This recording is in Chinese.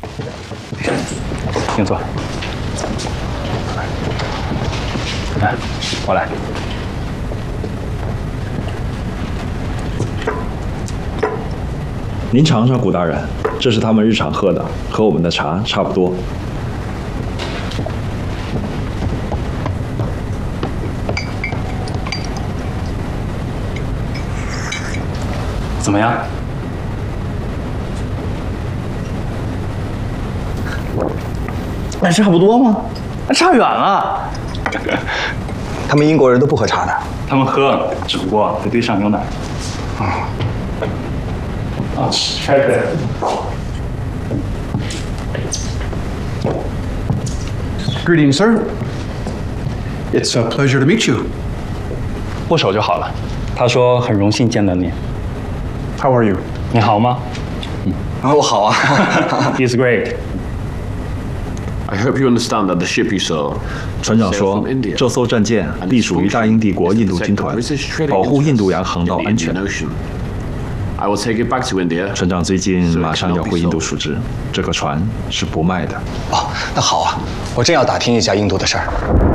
请坐。来，我来。 您尝尝，古大人，这是他们日常喝的，和我们的茶差不多。 怎么样？ 那差不多吗？差远了。 他们英国人都不喝茶的。 他们喝，只不过得兑上牛奶。开水。 Greetings, sir. It's a pleasure to meet you. 握手就好了。他说很荣幸见到你。 How are you? 你好吗啊，我好啊。 ？He's great. I hope you understand that the ship you saw 船长 sailed 说 from India， 这艘战舰 and 隶 its 属于大英帝国印度军团 function is to protect the British，trading 保护印度 interests 洋航道 in the 安全。 Indian Ocean. I will take it back to India. 船长最近马上要回印度述职，这个船是不卖的。 哦，那好啊，我正要打听一下印度的事儿。